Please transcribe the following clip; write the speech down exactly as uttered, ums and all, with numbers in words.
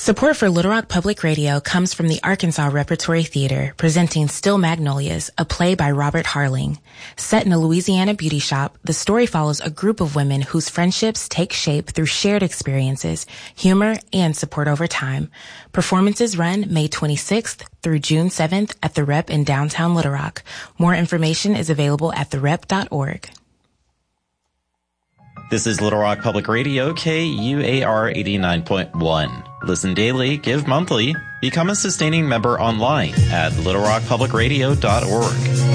Support for Little Rock Public Radio comes from the Arkansas Repertory Theater, presenting Still Magnolias, a play by Robert Harling. Set in a Louisiana beauty shop, the story follows a group of women whose friendships take shape through shared experiences, humor, and support over time. Performances run May twenty-sixth through June seventh at the Rep in downtown Little Rock. More information is available at the rep dot org. This is Little Rock Public Radio, K U A R eighty-nine point one. Listen daily, give monthly, become a sustaining member online at little rock public radio dot org.